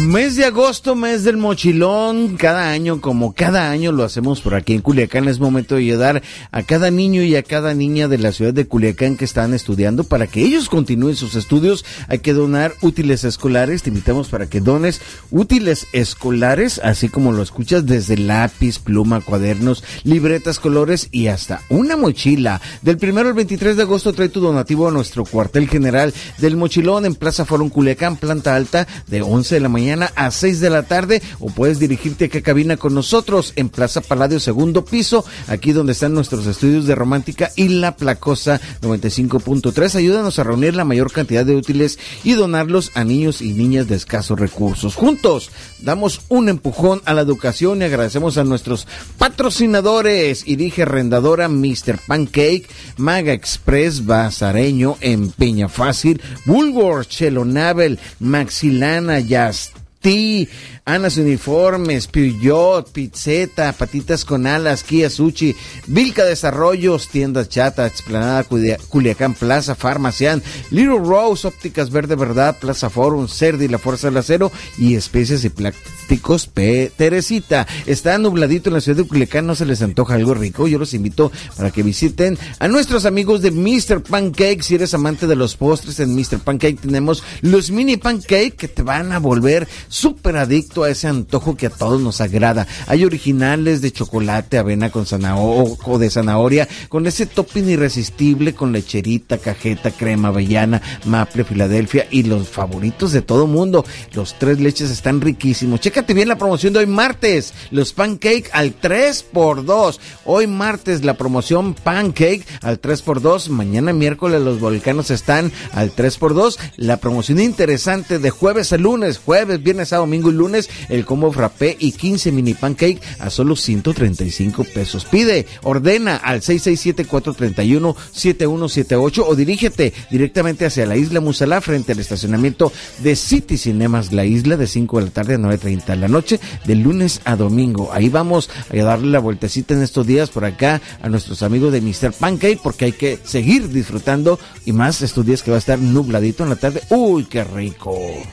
Mes de agosto, mes del mochilón. Cada año, como cada año lo hacemos por aquí en Culiacán, es momento de ayudar a cada niño y a cada niña de la ciudad de Culiacán que están estudiando para que ellos continúen sus estudios. Hay que donar útiles escolares. Te invitamos para que dones útiles escolares, así como lo escuchas, desde lápiz, pluma, cuadernos, libretas, colores y hasta una mochila. Del 1 al 23 de agosto trae tu donativo a nuestro cuartel general del mochilón en Plaza Forum Culiacán, planta alta, de 11 de la mañana a 6 de la tarde, o puedes dirigirte aquí a cabina con nosotros en Plaza Palladio, segundo piso, aquí donde están nuestros estudios de Romántica y La Placosa 95.3. Ayúdanos a reunir la mayor cantidad de útiles y donarlos a niños y niñas de escasos recursos. Juntos damos un empujón a la educación y agradecemos a nuestros patrocinadores. Dirige Arrendadora Mr. Pancake, Maga Express, Bazareño en Peña Fácil, Woolworth, Chelo Navel, Maxilana, Anas Uniformes, Peugeot, Pizzeta, Patitas con Alas, Kia Sushi, Vilca Desarrollos, Tiendas Chata, Explanada Culiacán, Plaza Farmacián, Little Rose, Ópticas Verde Verdad, Plaza Forum, Cerdi, La Fuerza del Acero y Especies y Plásticos Teresita. Está nubladito en la ciudad de Culiacán, ¿no se les antoja algo rico? Yo los invito para que visiten a nuestros amigos de Mr. Pancake. Si eres amante de los postres, en Mr. Pancake tenemos los mini pancake que te van a volver súper adicto a ese antojo que a todos nos agrada. Hay originales de chocolate, avena con zanahoria o de zanahoria, con ese topping irresistible con lecherita, cajeta, crema, avellana, maple, Filadelfia y los favoritos de todo mundo. Los 3 leches están riquísimos. Chécate bien la promoción de hoy martes, los pancake al 3x2. Hoy martes la promoción pancake al 3x2. Mañana miércoles los volcanos están al 3x2. La promoción interesante de jueves a lunes, jueves, viernes a domingo y lunes, el combo frappé y 15 mini pancake a solo 135 pesos. Pide, ordena al 667-431-7178 o dirígete directamente hacia la Isla Musalá frente al estacionamiento de City Cinemas La Isla, de 5 de la tarde a 9:30 de la noche, de lunes a domingo. Ahí vamos a darle la vueltecita en estos días por acá a nuestros amigos de Mr. Pancake, porque hay que seguir disfrutando y más estos días que va a estar nubladito en la tarde. ¡Uy, qué rico!